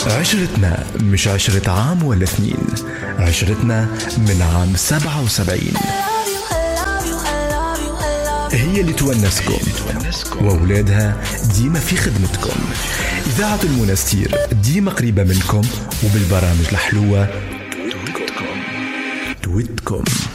عشرتنا مش عشرة عام ولا 2، عشرتنا من عام 77 هي اللي تونسكم، وأولادها ديما في خدمتكم. إذاعة المنستير ديما قريبة منكم، وبالبرامج الحلوة تويتكم.